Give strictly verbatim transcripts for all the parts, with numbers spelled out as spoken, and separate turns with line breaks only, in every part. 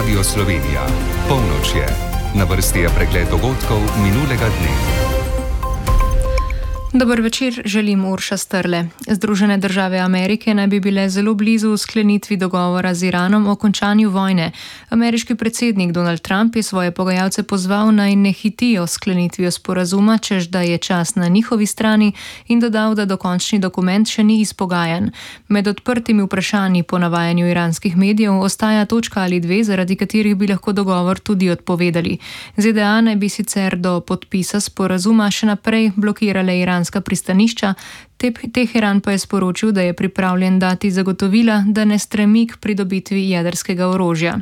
Radio Slovenija. Polnoč je. Na vrsti je pregled dogodkov minulega dne.
Dober večer, želim Urša Strle. Združene države Amerike naj bi bile zelo blizu sklenitvi dogovora z Iranom o končanju vojne. Ameriški predsednik Donald Trump je svoje pogajalce pozval, naj ne hitijo sklenitvijo sporazuma, češ da je čas na njihovi strani, in dodal, da dokončni dokument še ni izpogajan. Med odprtimi vprašanji po navajanju iranskih medijev ostaja točka ali dve, zaradi katerih bi lahko dogovor tudi odpovedali. Z D A naj bi sicer do podpisa sporazuma še naprej blokirale iranske pristanišča, Teheran pa je sporočil, da je pripravljen dati zagotovila, da ne stremi k pridobitvi jedrskega orožja.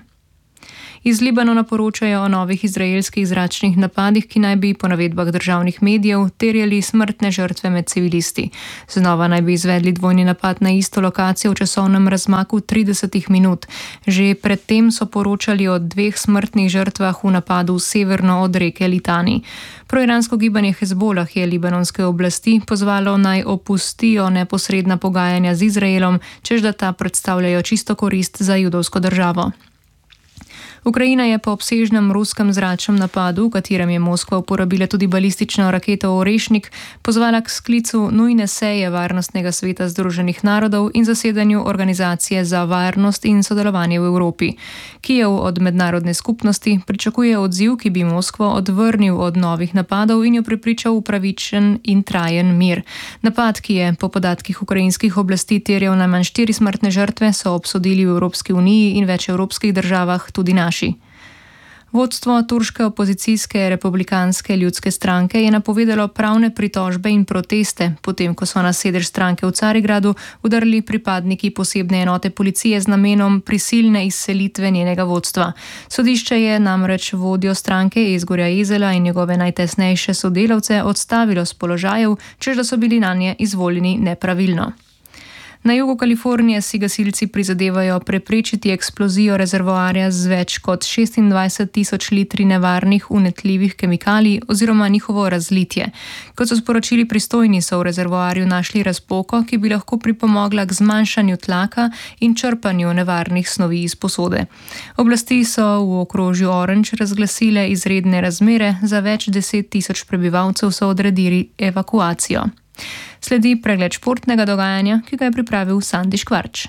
Iz Libanona poročajo o novih izraelskih zračnih napadih, ki naj bi po navedbah državnih medijev terjali smrtne žrtve med civilisti. Znova naj bi izvedli dvojni napad na isto lokacijo v časovnem razmaku trideset minut. Že predtem so poročali o dveh smrtnih žrtvah v napadu severno od reke Litani. Proiransko gibanje Hezbolah je libanonske oblasti pozvalo, naj opustijo neposredna pogajanja z Izraelom, češ da ta predstavljajo čisto korist za judovsko državo. Ukrajina je po obsežnem ruskem zračnem napadu, v katerem je Moskva uporabila tudi balistično raketo Orešnik, pozvala k sklicu nujne seje Varnostnega sveta Združenih narodov in zasedanju Organizacije za varnost in sodelovanje v Evropi. Kijev od mednarodne skupnosti pričakuje odziv, ki bi Moskvo odvrnil od novih napadov in jo prepričal v pravičen in trajen mir. Napad, ki je po podatkih ukrajinskih oblasti terjal najmanj štiri smrtne žrtve, so obsodili v Evropski uniji in več evropskih državah, tudi naši. Vodstvo turške opozicijske republikanske ljudske stranke je napovedalo pravne pritožbe in proteste, potem ko so na sedež stranke v Carigradu udarili pripadniki posebne enote policije z namenom prisilne izselitve njenega vodstva. Sodišče je namreč vodjo stranke Ezgorja Ezela in njegove najtesnejše sodelavce odstavilo s položajev, češ da so bili nanje izvoljeni nepravilno. Na jugu Kalifornije si gasilci prizadevajo preprečiti eksplozijo rezervoarja z več kot šestindvajset tisoč litri nevarnih vnetljivih kemikalij oziroma njihovo razlitje. Kot so sporočili pristojni, so v rezervoarju našli razpoko, ki bi lahko pripomogla k zmanjšanju tlaka in črpanju nevarnih snovi iz posode. Oblasti so v okrožju Orange razglasile izredne razmere, za več deset tisoč prebivalcev so odredili evakuacijo. Sledi pregled športnega dogajanja, ki ga je pripravil Sandi Škvarč.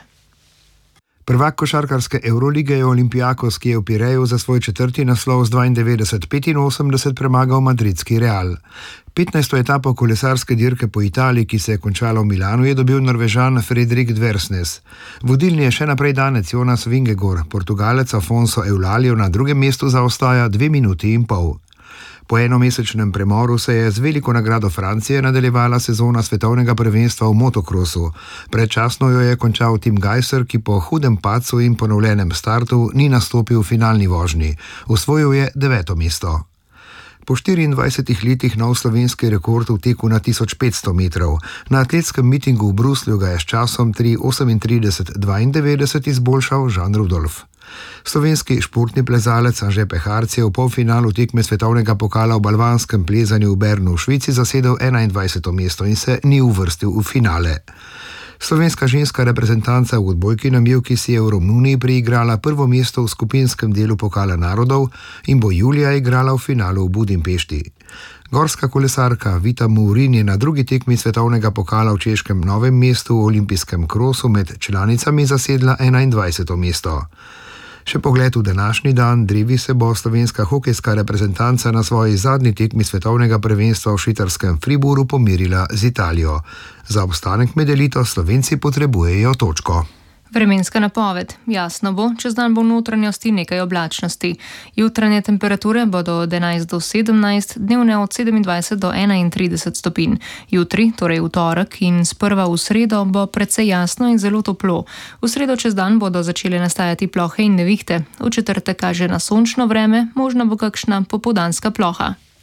Prvak košarkarske Evrolige je Olympiakos, ki je v Pireju za svoj četrti naslov z dvaindevetdeset petinosemdeset premagal madridski Real. petnajsto etapo kolesarske dirke po Italiji, ki se je končala v Milanu, je dobil Norvežan Fredrik Dversnes. Vodilni je še naprej danec Jonas Vingegaard, Portugalec Afonso Eulalio na drugem mestu zaostaja dve minuti in pol. Po enomesečnem premoru se je z veliko nagrado Francije nadaljevala sezona svetovnega prvenstva v motokrosu. Predčasno jo je končal Tim Gajser, ki po hudem padcu in ponovljenem startu ni nastopil v finalni vožnji. Osvojil je deveto mesto. Po štiriindvajsetih letih nov slovenski rekord v teku na tisoč petsto metrov. Na atletskem mitingu v Bruslju ga je s časom tri osemintrideset dvaindevetdeset izboljšal Žan Rudolf. Slovenski športni plezalec Anže Peharc je v polfinalu tekme svetovnega pokala v balvanskem plezanju v Bernu v Švici zasedel enaindvajseto mesto in se ni uvrstil v finale. Slovenska ženska reprezentanca v odbojki na mivki si je v Romuniji priigrala prvo mesto v skupinskem delu pokala narodov in bo julija igrala v finalu v Budimpešti. Gorska kolesarka Vita Murin je na drugi tekmi svetovnega pokala v češkem Novem mestu v olimpijskem krosu med članicami zasedla enaindvajseto mesto. Še pogled v današnji dan, drevi se bo slovenska hokejska reprezentanca na svoji zadnji tekmi svetovnega prvenstva v švicarskem Fribourgu pomirila z Italijo. Za obstanek med elito Slovenci potrebujejo točko.
Vremenska napoved. Jasno bo, čez dan bo v notranjosti nekaj oblačnosti. Jutranje temperature bodo od enajst do sedemnajst, dnevne od sedemindvajset do enaintrideset stopinj. Jutri, torej v torek in sprva v sredo, bo precej jasno in zelo toplo. V sredo čez dan bodo začele nastajati plohe in nevihte. V četrtek kaže na sončno vreme, možno bo kakšna popoldanska ploha.